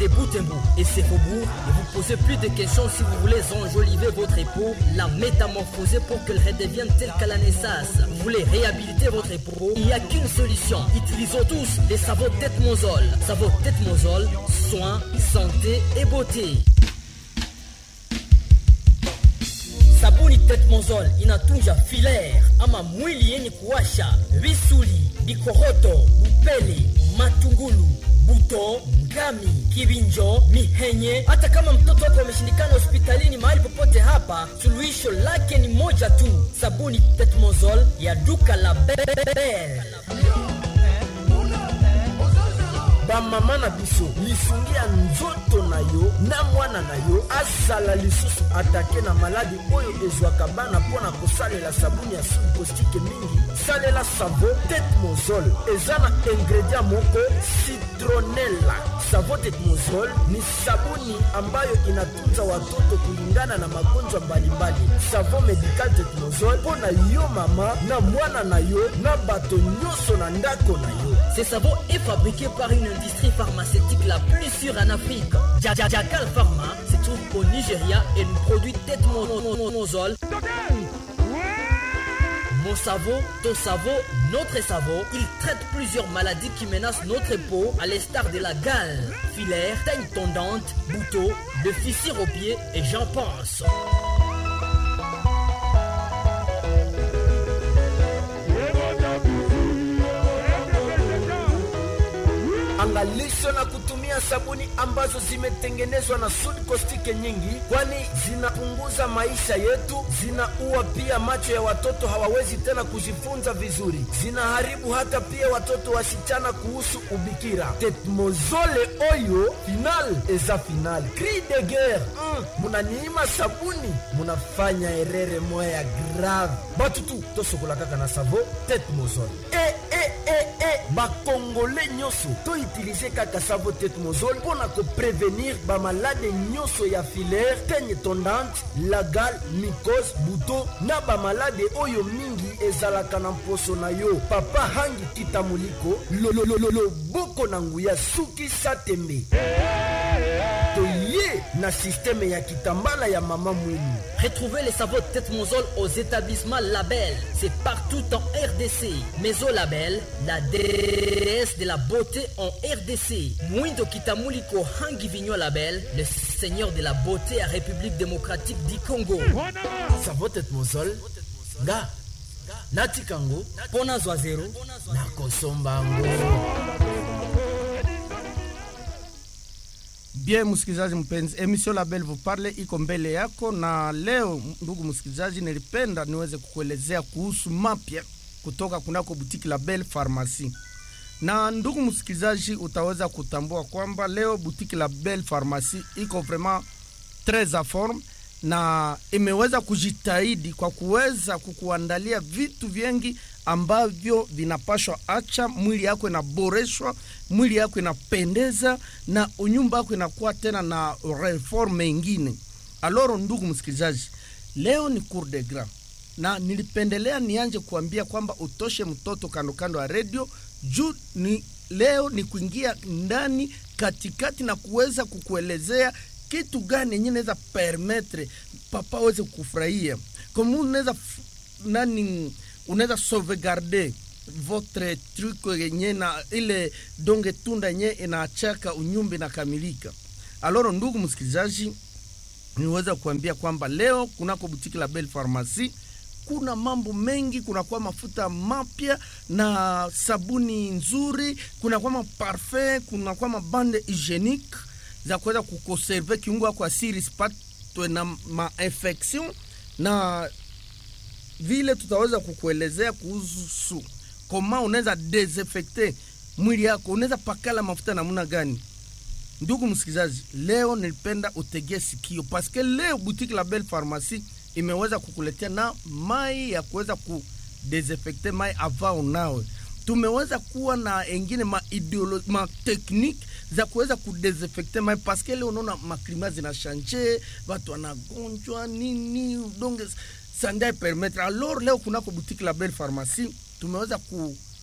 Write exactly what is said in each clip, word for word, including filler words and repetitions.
de bout en bout et ses faubourgs. Ne vous posez plus de questions si vous voulez enjoliver votre peau, la métamorphoser pour qu'elle redevienne telle qu'à la naissance. Vous voulez réhabiliter votre peau, il n'y a qu'une solution. Utilisons tous les savons Tête Mosol. Savon Tête Mosol, soins, santé et beauté. Sabuni Tête Mosol inatunja filaire ama mwili yenye kuwasha, visuli, bikoroto, bupele, matungulu, buto, ngami, kibinjo, mihenye. Hata kama mtoto wako ameshindikana hospitalini mahali popote hapa, suluhisho lake ni moja tu. Sabuni Tête Mosol ya duka la Belle. Ba mama na biso lisungia nzoto na yo na mwana na yo asala lisusu atake na maladi oyo ezwaka bana pona kosalela sabuni ya subkostike mingi. Salela savo Tête Mosol ezana ingredient moko citronella. Savo Tête Mosol ni sabuni ambayo inatunza watoto kulingana na magonjwa mbalimbali. Savo medical Tête Mosol pona yo mama na mwana na yo na bato nyoso na ndako na yo. Ce savon est fabriqué par une industrie pharmaceutique la plus sûre en Afrique. Jakal Pharma se trouve au Nigeria et nous produit Tête Mosol. Mon savon, ton savon, notre savon, il traite plusieurs maladies qui menacent notre peau, à l'instar de la gale, filaire, teigne tondante, boutons, de fissures aux pieds et j'en pense. Angalisho na kutumia sabuni ambazo zimetengenezwa na subkostike nyingi, kwani zinapunguza maisha yetu, zinaua pia macho ya watoto, hawawezi tena kujifunza vizuri, zinaharibu hata pia watoto wasichana kuhusu ubikira. Tête Mosol oyo final eza final. Cri de guerre. Mm, munaniima sabuni, munafanya erere moya grave. Batutu tosokola kaka na savo Tête Mosol. Eh eh eh eh ba Congolais nyoso to utiliser kaka savo Tête Mosol pona ko prévenir ba malade nyoso ya filaire, teigne tondante, la gale, mycose, buto na ba malade oyo mingi ezalaka na mposo na yo. Papa hangi kitamuliko lo lo lo lo boko na nguya suki satembe. Toye na système ya kitambala ya mama mwini. Retrouvez les sabots Tête Mosol aux établissements Label. C'est partout en R D C. Maison Label, la déesse de la beauté en R D C. Mwindo Kitamuliko Hangi Vigno Label, le seigneur de la beauté à République démocratique du Congo. Sabot Tête Mosol, ga, nati kango, pona zoazero, na kosombango. Bien msikilizaji mpenzi, emission Label vous parle iko mbele yako, na leo ndugu msikilizaji nilipenda niweze kukuelezea kuhusu mapya kutoka kunako boutique Label Pharmacie. Na ndugu msikilizaji utaweza kutambua kwamba leo boutique Label Pharmacie iko vraiment très en forme na imeweza kujitahidi kwa kuweza kukuandalia vitu vingi ambavyo vinapashwa acha mwili yako inaboreshwa, mwili yako inapendeza na unyumba yako inakuwa tena na reforme nyingine. Alors ndugu msikilizaji, leo ni cours de gras na nilipendelea nianje kuambia kwamba utoshe mtoto kando kando ya radio juu ni leo ni kuingia ndani katikati na kuweza kukuelezea kitu gani yenye inaweza permettre papa weze kufurahia. Kama unaweza nani unaweza sauvegarder votre truc yenye na ile donge tunda yenye inaachaka unyumba na kamilika. Alors ndugu msikilizaji, niweza kuambia kwamba leo kunako boutique Label Pharmacie kuna mambo mengi, kuna kwa mafuta mapya na sabuni nzuri, kuna kwa maparfum, kuna kwa mabande hygienique za kuweza kukonserve kiungo kwa siri sipatwe na ma infection, na vile tutaweza kukuelezea kuhusu koma unaweza desinfecter mwili yako, unaweza pakala mafuta namna gani. Ndugu msikilizaji, leo nilipenda utegee sikio parce que leo boutique Label Pharmacie imeweza kukuletea na mai ya kuweza ku desinfecter mai avant unawe. Tumeweza kuwa na engine ma ideology ma technique za kuweza ku desinfecter mai parce que leo unaona maklima zina changer, watu wanagonjwa nini, donc ça ne permettre. Alors leo kunako boutique Label Pharmacie tumeweza ku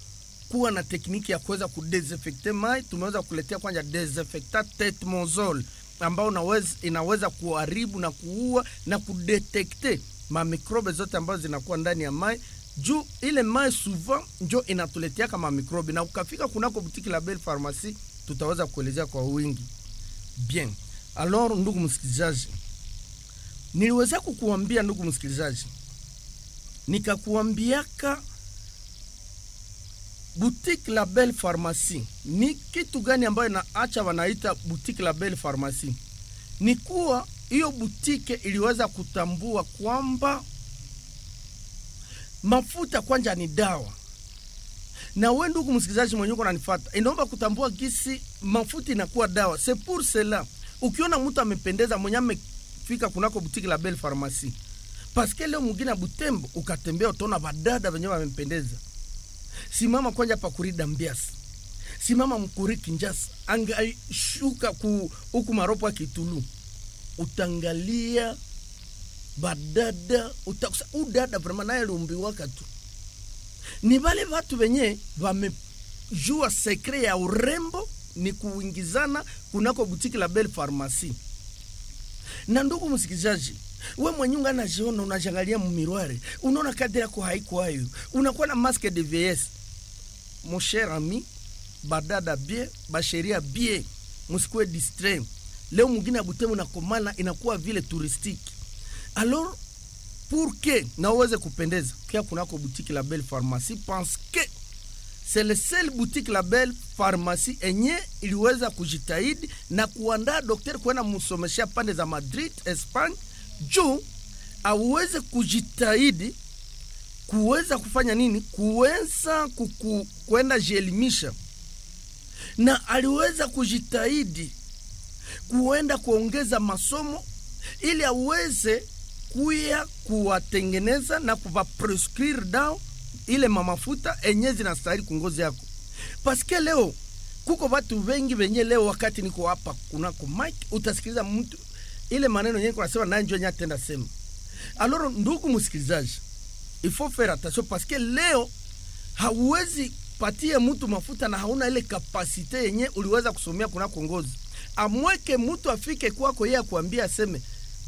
kuwa na tekniki ya kuweza kudesinfecte mai. Tumeweza kuletea kwanza desinfectant tetmozole ambao unaweza inaweza kuharibu na kuua na kudetekte ma mikrobe zote ambazo zinakuwa ndani ya mai. Juu ile mai souvent njo inatuletea kama mikrobe, na ukafika kunako boutique la Belle Pharmacie tutaweza kuelezea kwa wingi. Bien. Alors ndugu msikilizaji, niliweza kukuambia ndugu msikilizaji, nikakuambiaka boutique la Belle Pharmacie ni kitu gani ambayo inaacha wanaita boutique la Belle Pharmacie. Ni kuwa hiyo boutique iliweza kutambua kwamba mafuta kwanza ni dawa. Na wewe ndugu msikilizaji mwenye uko unanifuata, inaomba kutambua gisi mafuta inakuwa dawa. C'est pour cela ukiona mtu amependeza mwenye amefika kunako boutique la Belle Pharmacie, parce que leo mwingine Butembo ukatembea utaona badada wenyewe wamependeza. Simama kwanza pa kurida Mbiasi, simama mkuri Kinjasa, angashuka ku huku maropo ya Kitulu, utangalia badada, utakusa udada vraiment naye lumbiwaka tu. Ni wale watu wenye wamejua secret ya urembo ni kuingizana kunako boutique la Belle Pharmacie. Na ndugu msikilizaji, wewe mwenyewe unajiona unajangalia mumirware, unaona kadri yako haiko hayo, unakuwa na masque de vieillesse. Mon cher ami, badada bien, basheria bien, msikue distrait. Leo mwingine ya Butembo na komala inakuwa vile touristique. Alors pour que na uweze kupendeza, kia kunako boutique la Belle Pharmacie, parce que c'est le seul boutique la Belle Pharmacie enye iliweza kujitahidi na kuandaa daktari kwenda msomeshia pande za Madrid, Espagne, juu aweze kujitahidi kuweza kufanya nini? Kuweza kuku, kwenda jielimisha. Na aliweza kujitahidi kuenda kuongeza masomo ili aweze kuya kuwatengeneza na kuva prescrire dawa ile mamafuta enye zinastahili kungozi yako. Paske leo kuko watu wengi wenye leo wakati niko hapa kunako mic utasikiliza mtu ile maneno yenye kunasema na njoo nya tenda sema. Alors ndugu msikilizaji, il faut faire attention parce que leo hauwezi patia mtu mafuta na hauna ile kapasite yenye uliweza kusomea kunako ngozi. Amweke mtu afike kwako yeye akuambia aseme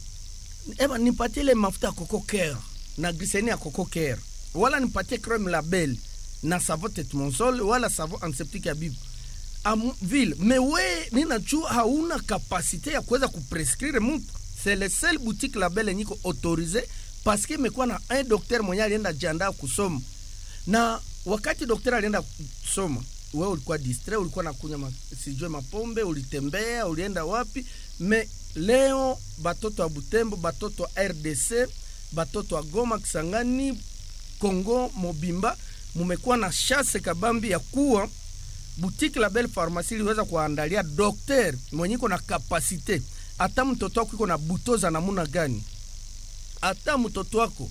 eba nipatie ile mafuta Coco Care na glycerine ya Coco Care, wala nipatie crème la Belle na savon tetmozole wala savon antiseptique ya Bibu am ville. Mais we ninajua hauna kapasite ya kuweza kuprescrire mtu. C'est le seul boutique la Belle niko autorisé parce que imekuwa na un docteur mwenye alienda jiandaa kusoma. Na wakati docteur alienda kusoma, wewe ulikuwa distrait, ulikuwa nakunywa ma, sijue mapombe, ulitembea, ulienda wapi? Mais leo batoto wa Butembo, batoto wa R D C, batoto wa Goma, Kisangani, Kongo, Mobimba, mumekuwa na chance kabambi ya kuwa boutique la Belle Pharmacie iliweza kuandalia docteur mwenye iko na kapasite. Hata mtoto wako iko na butoza namuna gani, hata mtoto wako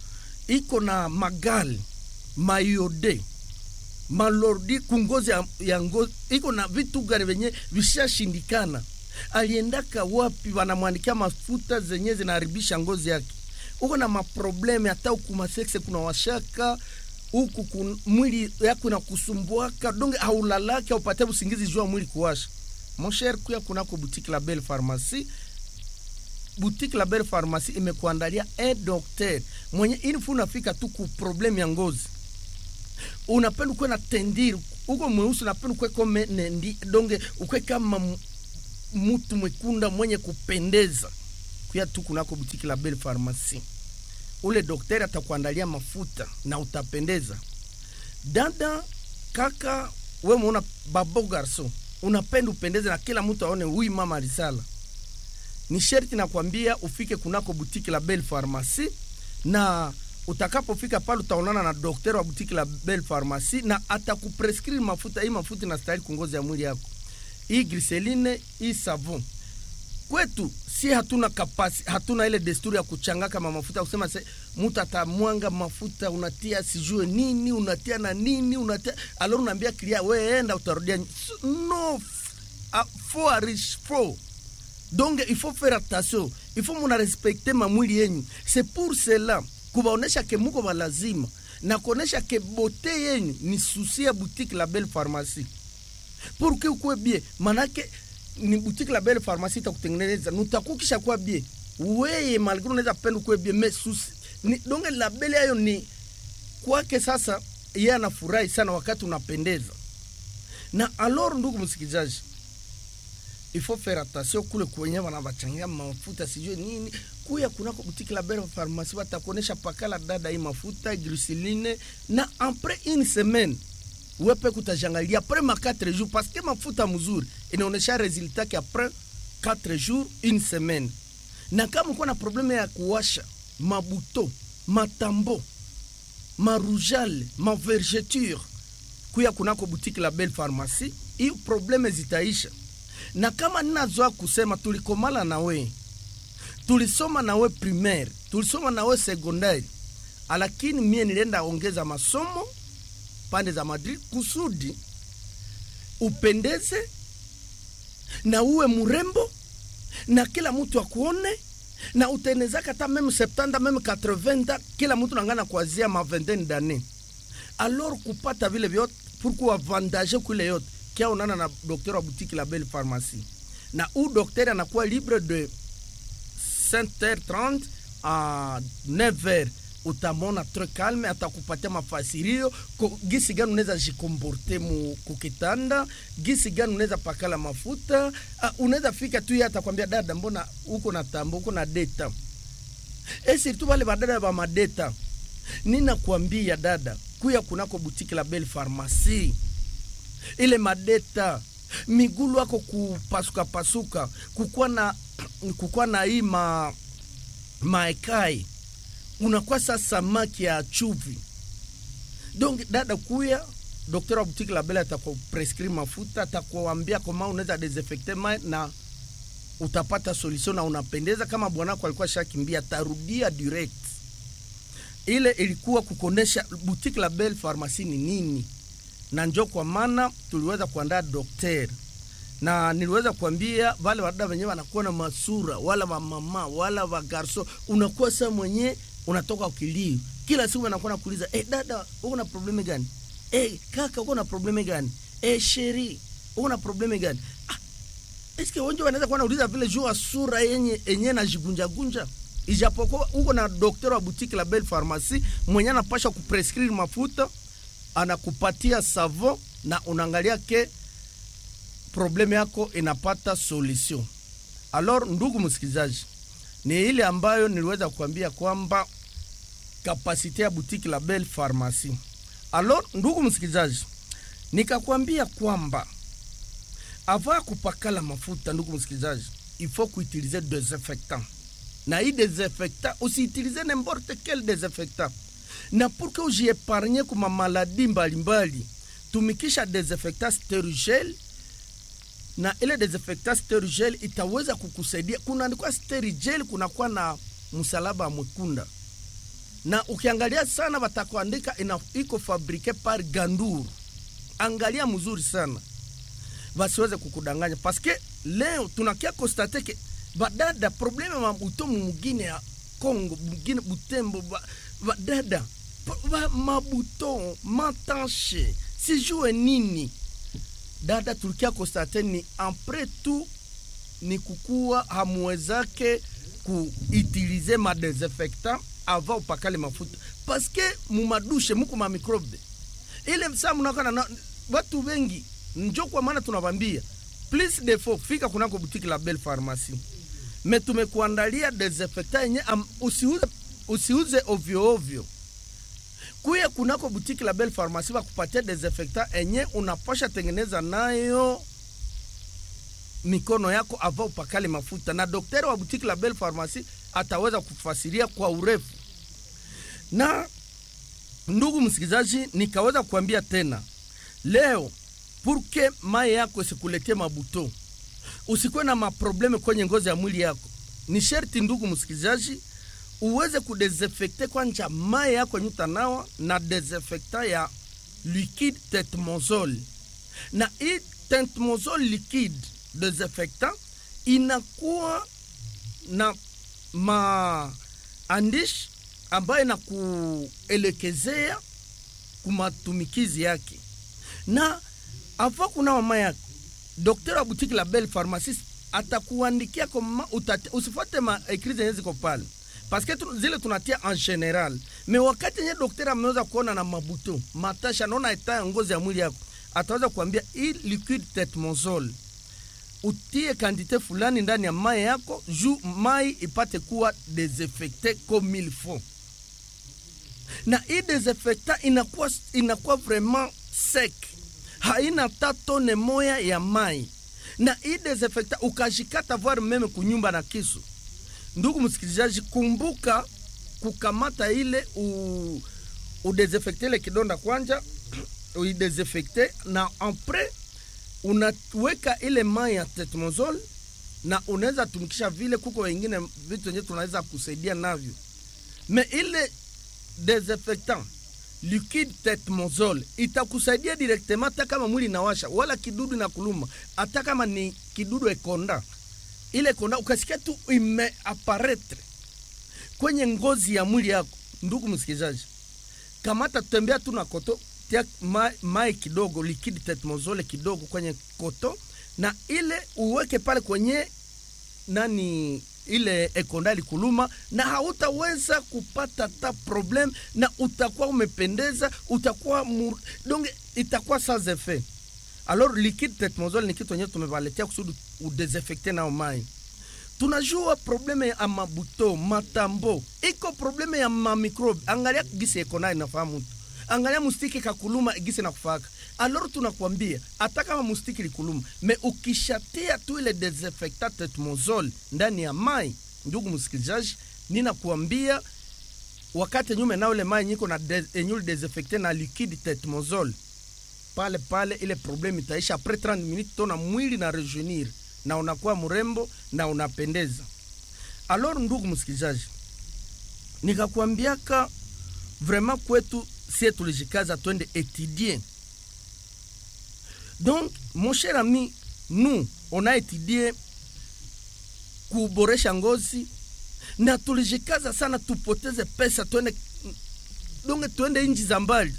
iko na magali, mayode, malordi kungozi ya, ya ngozi, iko na vitu gani venye vishashindikana, aliendaka wapi wanamwandikia mafuta zenye zinaharibisha ngozi yake. Uko na maprobleme hata ukuma sexe kuna washaka, huku kun, mwili yako na kusumbuaka, donge haulalaki upate usingizi jua mwili kuwasha. Mon cher, kuya kunako boutique la Belle Pharmacie. Boutique la Belle Pharmacie imekuandalia un docteur mwenye ilifu unafika tu ku problem ya ngozi. Unapenda kuwa na tendiri, uko mweusi unapenda kuwa kome nendi, donge ukwe kama mtu mwekunda mwenye kupendeza. Kuya tu kunako boutique la Belle Pharmacie. Ule daktari atakuandalia mafuta na utapendeza. Dada, kaka, wewe muona babo garso, unapenda upendeze na kila mtu aone huyu mama alisala. Ni sherti na kuambia ufike kunako boutique la Belle Pharmacie, na utakapofika pale utaonana na daktari wa boutique la Belle Pharmacie na atakuprescrire mafuta. Hii mafuta inastahili kungozi ya mwili yako. Hii glycerine, hii savon. Kwetu si hatuna kapasi, hatuna ile desturi ya kuchanga kama mafuta kusema se mtu atamwanga mafuta unatia sijue nini, unatia na nini, unatia alors unaambia kilia wewe enda utarudia. No, faut riche faut. Donc il faut faire attention, il faut muna respecter mamwili yenu. C'est pour cela kubaonesha ke muko balazima na kuonesha ke bote yenu ni susi ya boutique La Belle Pharmacie. Pour que ukue bien, manake ni boutique La Belle Pharmacie itakutengeneza, nutakukisha kwa bien. Weye malgré unaweza penda ukue bien, mais susi ni donge La Belle ayo ni kwake sasa yeye anafurahi sana wakati unapendeza. Na alors ndugu msikizaji, il faut faire attention kule kwenye wanabachangia mafuta sijui nini. Kuya kunako boutique La Belle Pharmacie watakuonesha pakala dada hii mafuta glycerine, na après une semaine wepe kutajangalia après ma quatre jours, parce que mafuta mzuri inaonesha resultat que après quatre jours une semaine. Na kama uko na probleme ya kuwasha mabuto, matambo, marujale, ma vergeture, kuya kunako boutique La Belle Pharmacie, hiyo probleme zitaisha. Na kama ninazoa kusema tulikomala na we, tulisoma na we primaire, tulisoma na we secondaire, lakini mie nilienda ongeza masomo pande za Madrid kusudi upendeze na uwe murembo na kila mtu akuone, na uteneza kata meme septanta meme quatre-vingts, kila mtu nangana kuanzia ma vingtaine d'années. Alors kupata vile vyote pourquoi avantage kule yote kia unana na docteur wa boutique La Belle Pharmacie. Na u docteur anakuwa libre de cinq heures trente à neuf heures. Utamona très calme, atakupatia mafasirio gisi gani unaweza jikomporte mu kukitanda, gisi gani unaweza pakala mafuta. Uh, unaweza fika tu hata kwambia dada, mbona uko na tambo, uko na data. Et surtout wale badada ba madeta, nina kuambia dada, kuya kunako boutique La Belle Pharmacie. Ile madeta migulu wako kupasuka pasuka, kukua na kukua na hii ma maekai, unakuwa sasa samaki ya chuvi. Donc dada kuya, docteur wa boutique La Belle atakuprescrire mafuta, atakuambia kama unaweza desinfecter mai na utapata solution na unapendeza. Kama bwanako alikuwa shakimbia tarudia direct. Ile ilikuwa kukonesha boutique La Belle Pharmacie ni nini. Na njoo kwa maana tuliweza kuandaa docteur. Na niliweza kuambia wale wadada wenyewe wanakuwa na masura, wala wa mama, wala wa garso, unakuwa sasa mwenye unatoka ukilio. Kila siku anakuwa nakuuliza, "Eh dada, uko na probleme gani? Eh kaka, uko na probleme gani? Eh sheri, uko na probleme gani?" Ah, eske wonjo wanaweza kuwa nauliza vile juu sura yenye yenye na jigunja gunja. Ijapokuwa uko na docteur wa boutique La Belle Pharmacie mwenye anapasha kuprescrire mafuta, anakupatia savon na unaangalia ke probleme yako inapata solution. Alors ndugu msikizaji, ni ile ambayo niliweza kuambia kwamba kapasite ya boutique La Belle Pharmacie. Alors ndugu msikizaji, nikakwambia kwamba avant kupakala mafuta ndugu msikizaji, il faut kuutiliser désinfectant. Na hii désinfectant usiutilize n'importe quel désinfectant. Na pour que uji épargne kuma maladie mbalimbali, tumikisha désinfectant sterigel. Na ile désinfectant sterigel itaweza kukusaidia. Kuna andikwa sterigel, kuna kwa na msalaba mwekunda. Na ukiangalia sana watakuandika ina iko fabriqué par Gandour. Angalia mzuri sana, wasiweze kukudanganya. Parce que leo tunakia constater que badada probleme ma butomu mwingine ya Kongo, mwingine Butembo, badada mabuto matanche sijue nini. Dada tulikia constater ni après tout ni kukua hamwezake kuutilize ma désinfectant avant upakale mafuta, parce que mumadushe muko ma microbe ile msa mnakana na watu wengi. Njoo kwa maana tunawambia please defo fika kunako boutique La Belle Pharmacie, mais tumekuandalia désinfectant yenye usiuze usiuze ovyo ovyo. Kuya kunako boutique La Belle Pharmacie wakupatia désinfectant yenye unapasha tengeneza nayo mikono yako avant upakale mafuta, na daktari wa boutique La Belle Pharmacie ataweza kufasiria kwa urefu. Na ndugu msikizaji, nikaweza kuambia tena leo, pour que mai yako isikuletee mabuto, usikuwe na maprobleme kwenye ngozi ya mwili yako, ni sherti ndugu msikizaji uweze kudesinfecte kwanza mai yako nyuta nawa na desinfectant ya liquide tetmozol. Na hii tetmozol liquide desinfectant inakuwa na maandishi ambaye na kuelekezea kumatumikizi yake. Na afa kuna mai yako daktari wa boutique la Belle Pharmacie atakuandikia kama usifuate ma écrits zenye ziko pale parce que tu, zile tunatia en general, mais wakati nye daktari ameweza kuona na mabuto matasha naona eta ngozi ya mwili yako, ataweza kuambia hii liquide tetmozole utie quantité fulani ndani ya mai yako juu mai ipate kuwa désinfecté comme il faut. Na hii désinfectant inakuwa inakuwa vraiment sec, haina tatone moya ya mai. Na hii désinfectant ukashikata voir meme kunyumba na kisu. Ndugu msikilizaji, kumbuka kukamata ile u, u désinfecter ile kidonda kwanja, u désinfecter na après unaweka ile mai ya tetmozole na unaweza tumikisha vile. Kuko wengine vitu wenye tunaweza kusaidia navyo, mais ile désinfectant liquide tetmozole itakusaidia directement hata kama mwili inawasha wala kidudu na kuluma, hata kama ni kidudu ekonda. Ile konda ukasikia tu ime apparaître kwenye ngozi ya mwili yako, ndugu msikilizaji, kamata tembea tu na koto, tia mai, mai kidogo liquide tetmozole kidogo kwenye koto, na ile uweke pale kwenye nani ile ekondali kuluma, na hautaweza kupata ta problem, na utakuwa umependeza, utakuwa mur... donc itakuwa sans effet. Alors liquide tetmozole ni kitu yenyewe tumevaletea kusudi udesinfecte na mai. Tunajua probleme ya mabuto, matambo, iko probleme ya ma microbe. Angalia gisi ekona inafahamu. Angalia mustiki kakuluma gisi na kufaka. Alors tunakwambia hata kama mustiki likuluma, me ukishatia tu ile desinfectant tetmozole ndani ya mai, ndugu msikilizaji, ninakuambia wakati nyume na ule mai niko na enyul desinfectant na liquide tetmozole, pale pale ile problemi itaisha. Après trente minutes tona mwili na rejeunir na unakuwa mrembo na unapendeza. Alors ndugu msikilizaji, nikakwambiaka vraiment kwetu sie tulijikaza twende étudier. Donc mon cher ami, nous on a étudié kuboresha ngozi na tulijikaza sana tupoteze pesa twende, donc twende inji za mbali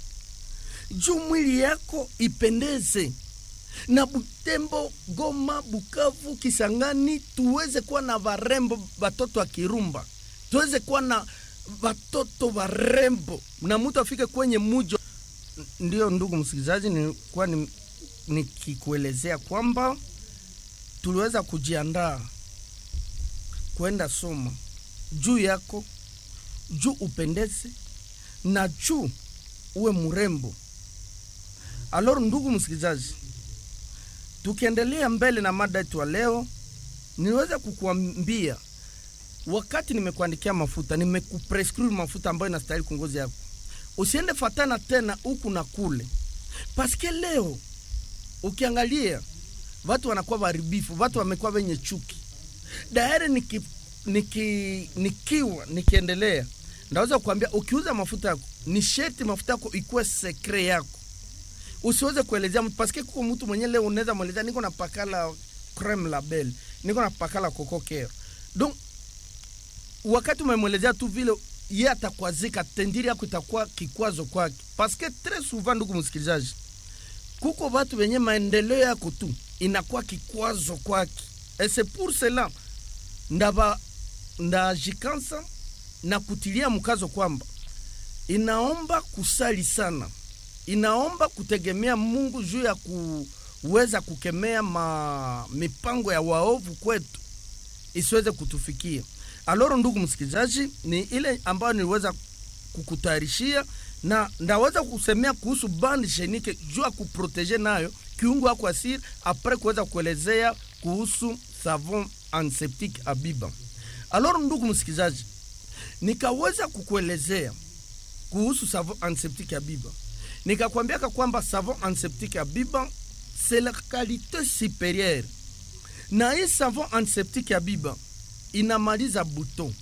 juu mwili yako ipendeze. Na Butembo, Goma, Bukavu, Kisangani tuweze kuwa na varembo batoto wa Kirumba, tuweze kuwa na batoto varembo na mtu afike kwenye mujo. Ndio ndugu msikilizaji, ni kwa ni nikikuelezea kwamba tuliweza kujiandaa kwenda soma juu yako, juu upendeze na juu uwe mrembo. Alors ndugu msikilizaji, tukiendelea mbele na mada yetu leo, niweza kukuambia wakati nimekuandikia mafuta, nimekuprescribe mafuta ambayo inastahili kwa ngozi yako, usiende fatana tena huku na kule. Paske leo ukiangalia watu wanakuwa waribifu, watu wamekuwa wenye chuki. Daire niki, niki, nikiwa nikiendelea ndaweza kukuambia ukiuza mafuta yako ni sheti mafuta yako ikuwe secret yako, usiweze kuelezea mtu. Paske kuko mtu mwenye leo unaweza mwelezea niko na pakala crème label, niko na pakala coco care. Donc wakati umemwelezea tu vile, yeye atakwazika, tendiri yako itakuwa kikwazo kwake. Paske très souvent ndugu msikilizaji, kuko watu wenye maendeleo yako tu inakuwa kikwazo kwake. Et c'est pour cela ndaba ndajikansa na kutilia mkazo kwamba inaomba kusali sana, inaomba kutegemea Mungu juu ya kuweza kukemea ma mipango ya waovu kwetu isiweze kutufikia. Alors ndugu msikilizaji, ni ile ambayo niliweza kukutayarishia, na ndaweza kusemea kuhusu bande jenike juu ya kuproteger nayo kiungo yako asiri, après kuweza kuelezea kuhusu savon antiseptique Abiba. Alors ndugu msikilizaji, nikaweza kukuelezea kuhusu savon antiseptique Abiba. Nikakwambia kwamba savon antiseptique Abiba c'est la qualité supérieure. Na hii savon antiseptique Abiba inamaliza buton,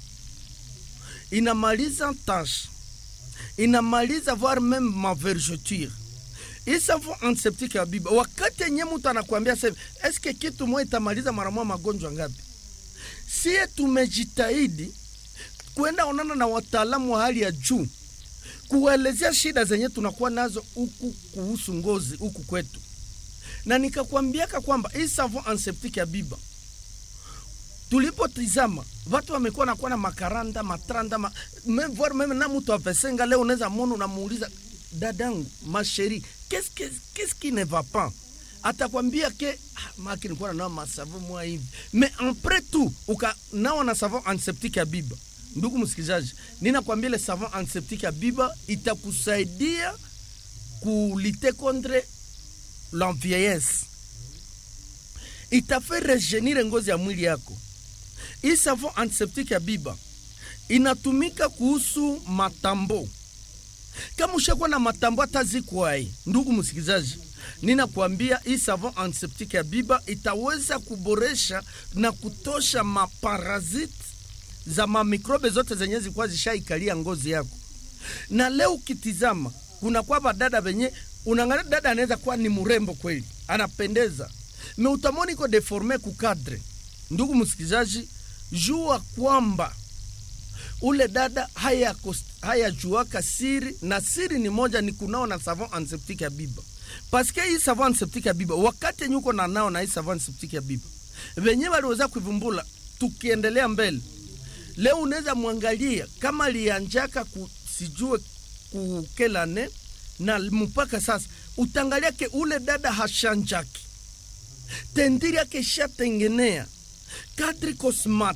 inamaliza tache, inamaliza voire même ma vergeture. Hii savon antiseptique Abiba, wakati yenye mtu anakuambia sasa, eske kitu moja itamaliza mara moja magonjwa ngapi? Sie tumejitahidi kuenda onana na wataalamu wa hali ya juu, kuelezea shida zenye tunakuwa nazo huku kuhusu ngozi huku kwetu. Na nikakwambiaka kwamba hii savon antiseptique ya Biba, tulipotizama watu wamekuwa na kuwa na makaranda, matranda, ma, même voir même na mtu avesenga leo unaweza muona unamuuliza dadangu, ma chérie, qu'est-ce que qu'est-ce qui ne va pas? Atakwambia ke ah, maki nilikuwa na ma savon moi hivi. Mais après tout, uka nao na savon antiseptique ya Biba. Ndugu msikilizaji, ninakwambia ile savon antiseptique ya Biba itakusaidia kulite contre la vieillesse. Itafe rejenire ngozi ya mwili yako. Hii savon antiseptique ya Biba inatumika kuhusu matambo. Kama ushakuwa na matambo atazikwai, ndugu msikilizaji, ninakwambia hii savon antiseptique ya Biba itaweza kuboresha na kutosha maparazit za mamikrobe zote zenye zilikuwa zishaikalia ngozi yako. Na leo ukitizama, kuna kwa badada benye unaangalia dada anaweza kuwa ni mrembo kweli, anapendeza, me utamoni ko deforme ku cadre. Ndugu msikilizaji, jua kwamba ule dada haya haya juaka siri, na siri ni moja, ni kunao na savon antiseptique ya Biba. Parce que hii savon antiseptique ya Biba, wakati nyuko na nao na hii savon antiseptique ya Biba, wenye waliweza kuivumbula, tukiendelea mbele, leo unaweza muangalia kama lianjaka kusijue kukelane na mpaka sasa, utangalia ke ule dada hashanjaki, tendiri yake shatengenea, kadri kosmat,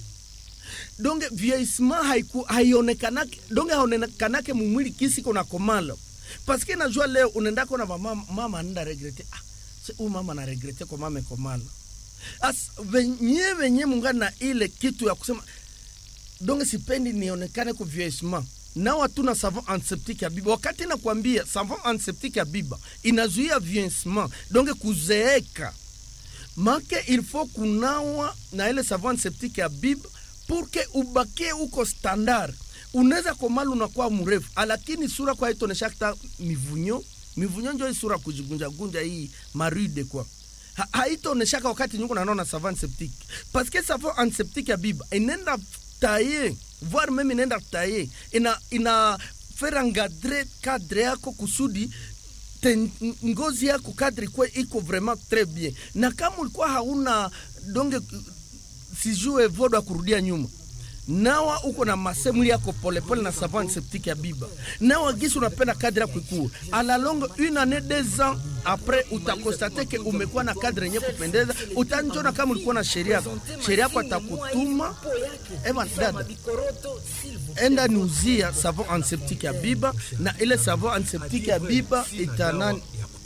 donge vieisma haiku haionekanake, donge haonekanake mumwili kisi kona komala. Paske najua leo unaenda kona mama mama anda regrete, ah se u mama na regrete kwa mama komala. As venye venye mungana na ile kitu ya kusema donge sipendi nionekane kwa vieisma. Na watu na savon antiseptique ya Biba, wakati nakwambia savon antiseptique ya Biba inazuia vieillissement, donge kuzeeka. Make il faut kunawa na ile savon antiseptique ya Biba pour que ubakie uko standard. Unaweza komala unakuwa mrefu, lakini sura kwa ito neshakta mivunyo. Mivunyo ndio sura kujigunja gunja hii maride kwa. Ha, haito neshaka wakati nyuko na naona savon antiseptique. Parce que savon antiseptique ya Biba inenda tailler, voire même inenda tailler, ina ina faire engadrer cadre yako kusudi ten, ngozi yako kadri kwa iko vraiment très bien. Na kama ulikuwa hauna donge sijue vodo kurudia nyuma, nawa uko na masemuli yako pole pole na savon antiseptique ya Biba, nawa gisi unapenda kadri yako ikue, à la longue une année deux ans après utakonstate ke umekuwa na kadri yenye kupendeza. Utanjona kama ulikuwa na sheria sheria yako atakutuma, ema dada enda niuzia savon antiseptique ya Biba, na ile savon antiseptique ya Biba ita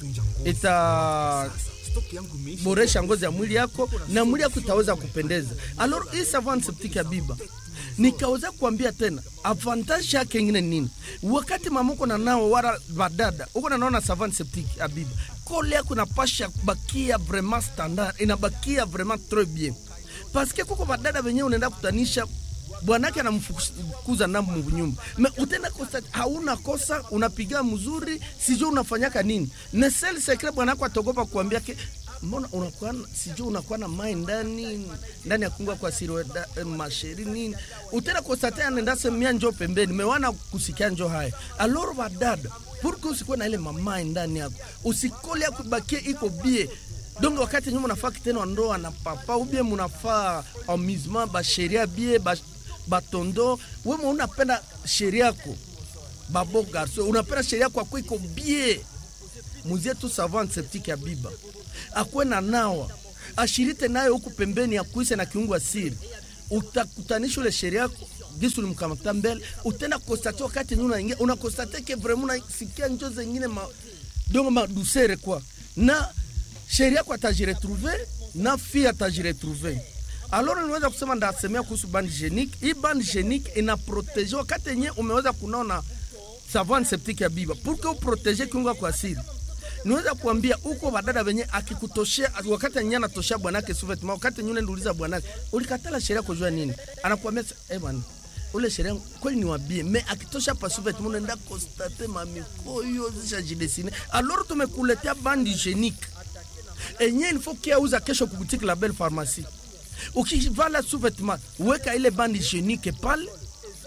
ita boresha ngozi ya mwili yako na mwili yako itaweza kupendeza. Alors hii savon antiseptique ya Biba nikaweza kuambia tena avantage yake nyingine nini. Wakati mamuko na nao wala badada uko na naona savon antiseptique ya Biba, kole yako napasha bakia vraiment standard, inabakia vraiment très bien. Parce que kuko badada wenyewe unaenda kutanisha bwanake anamfukuza nambu mnyumba, me utenda kosa hauna kosa, unapiga mzuri, sijui unafanyaka nini. Na sel secret bwanako atogopa kuambia ke mbona unakuwa sijui unakuwa na mai ndani ndani ya kungwa kwa siri eh, masheri nini. Utenda kosa tena nenda semia njoo pembeni, mewana kusikia njoo haya. Alors badada pour que usikuwe na ile mamai ndani yako, usikole ya kubakia iko bie. Donc wakati nyuma unafaa kitendo ndoa na papa ubie munafaa amusement ba sheria bie ba batondo, wewe unapenda sheria yako babo garso, unapenda sheria yako kwa iko bie. Muzie tu savon antiseptique ya Biba akwe na nawa ashirite nayo huku pembeni ya kuise na kiungu asiri, utakutanisha ile sheria yako gisu mkamata mbele. Utenda konstate wakati nyuna unaingia unakonstate ke vraiment unasikia njoo zingine ma dongo ma douceur kwa, na sheria kwa tajiretrouver na fia tajiretrouver. Alors niweza kusema ndasemea kuhusu bande hygiénique. Hii bande hygiénique ina protege wakati yenyewe umeweza kunaona savon antiseptique ya Biba pour que uprotege kiungo kwa asili. Niweza kuambia uko badada wenye akikutoshea wakati yenyewe anatoshea bwanake sous-vêtement, wakati nyune ndiuliza bwanake ulikatala sheria kujua nini, anakuambia eh bwana ule sheria kweli ni wabie, mais akitosha pa sous-vêtement unaenda constater mamikoyo zishajidesine. Alors tumekuletea bande hygiénique enye il faut kia uza kesho kuboutique la Belle Pharmacie. Ukivala sous-vêtement weka ile bande hygiénique pale,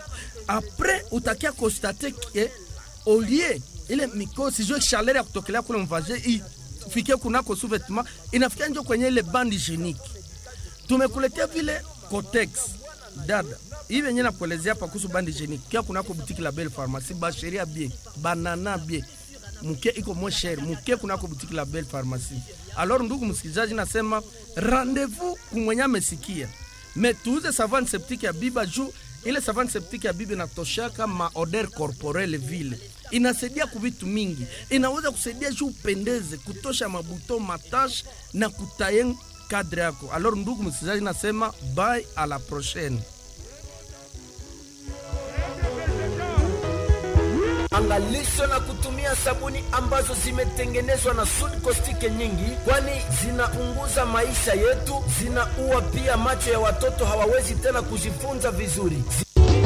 Après utakia constate que au lieu ile mikosi jo chaleur ya kutokelea kule mvaje ifikie kunako sous-vêtement inafikia njo kwenye ile bande hygienique. Tumekuletea vile Kotex dada hivi yenyewe nakuelezea hapa kuhusu bande hygienique kia kunako boutique la Belle Pharmacie ba sheria bien banana bien mke iko moins cher mke kunako boutique la Belle Pharmacie. Alors ndugu msikilizaji, nasema rendez-vous kumwenya mesikia mais tuuze savane septique ya biba juu ile savane septique ya bibi inatoshaka ma odeur corporelle vile. Inasaidia kuvitu mingi. Inaweza kusaidia juu upendeze, kutosha mabuto, matache na kutayen kadre yako. Alors ndugu msikilizaji, nasema bye, à la prochaine. Angalisho na kutumia sabuni ambazo zimetengenezwa na Sud Caustic nyingi, kwani zinapunguza maisha yetu, zinaua pia macho ya watoto, hawawezi tena kujifunza vizuri.